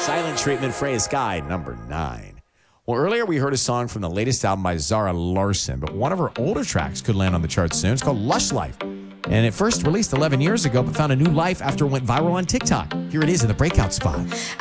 Silent Treatment, Freya Sky, number 9. Well, earlier we heard a song from the latest album by Zara Larsson, but one of her older tracks could land on the charts soon. It's called Lush Life. And it first released 11 years ago, but found a new life after it went viral on TikTok. Here it is in the breakout spot.